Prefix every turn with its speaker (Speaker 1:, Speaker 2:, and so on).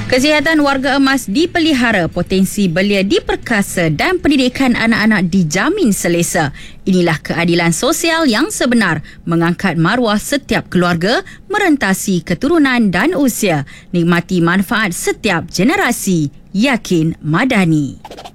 Speaker 1: Kesihatan warga emas dipelihara, potensi belia diperkasa dan pendidikan anak-anak dijamin selesa. Inilah keadilan sosial yang sebenar, mengangkat maruah setiap keluarga, merentasi keturunan dan usia. Nikmati manfaat setiap generasi. Yakin Madani.